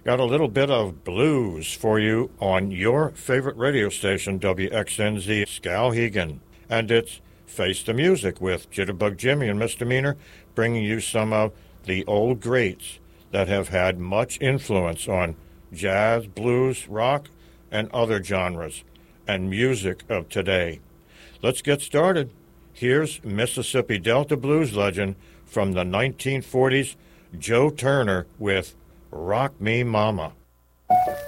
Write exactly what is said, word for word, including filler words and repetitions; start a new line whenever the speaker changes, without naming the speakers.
Got a little bit of blues for you on your favorite radio station, W X N Z Skowhegan. And it's Face the Music with Jitterbug Jimmy and Misdemeanor, bringing you some of the old greats that have had much influence on jazz, blues, rock, and other genres and music of today. Let's get started. Here's Mississippi Delta blues legend from the nineteen forties, Joe Turner with Rock Me Mama.